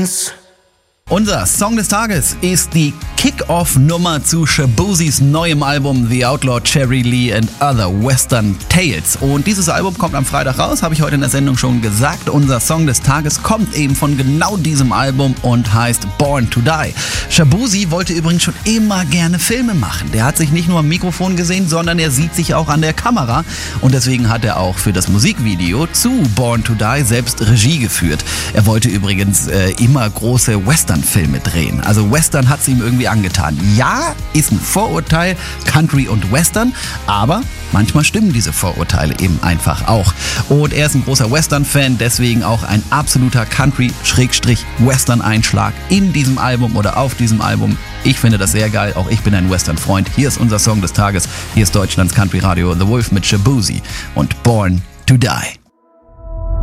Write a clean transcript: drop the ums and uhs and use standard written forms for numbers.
dance. Unser Song des Tages ist die Kick-Off-Nummer zu Shaboozys neuem Album The Outlaw Cherry Lee and Other Western Tales. Und dieses Album kommt am Freitag raus, habe ich heute in der Sendung schon gesagt. Unser Song des Tages kommt eben von genau diesem Album und heißt Born to Die. Shaboozy wollte übrigens schon immer gerne Filme machen. Der hat sich nicht nur am Mikrofon gesehen, sondern er sieht sich auch an der Kamera. Und deswegen hat er auch für das Musikvideo zu Born to Die selbst Regie geführt. Er wollte übrigens immer große Western-Filme drehen. Also Western hat es ihm irgendwie angetan. Ja, ist ein Vorurteil, Country und Western, aber manchmal stimmen diese Vorurteile eben einfach auch. Und er ist ein großer Western-Fan, deswegen auch ein absoluter Country-Western-Einschlag in diesem Album oder auf diesem Album. Ich finde das sehr geil, auch ich bin ein Western-Freund. Hier ist unser Song des Tages, hier ist Deutschlands Country Radio The Wolf mit Shaboozy und Born to Die.